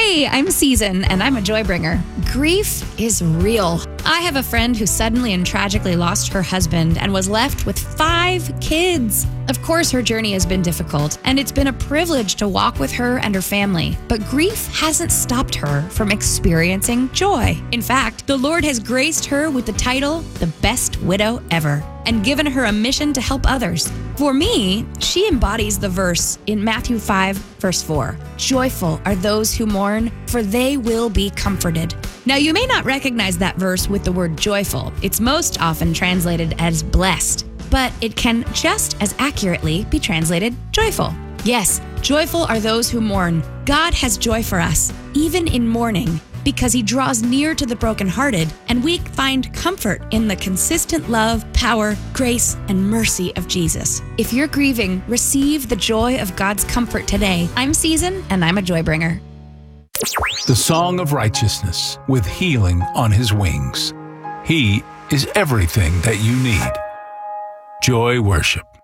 Hey, I'm Season, and I'm a joy bringer. Grief is real. I have a friend who suddenly and tragically lost her husband and was left with 5 kids. Of course, her journey has been difficult, and it's been a privilege to walk with her and her family. But grief hasn't stopped her from experiencing joy. In fact, the Lord has graced her with the title, The Best Widow Ever, and given her a mission to help others. For me, she embodies the verse in Matthew 5, verse 4. Joyful are those who mourn, for they will be comforted. Now, you may not recognize that verse with the word joyful. It's most often translated as blessed, but it can just as accurately be translated joyful. Yes, joyful are those who mourn. God has joy for us, even in mourning, because he draws near to the brokenhearted, and we find comfort in the consistent love, power, grace, and mercy of Jesus. If you're grieving, receive the joy of God's comfort today. I'm Season, and I'm a joy bringer. The Song of Righteousness, with healing on his wings. He is everything that you need. Joy Worship.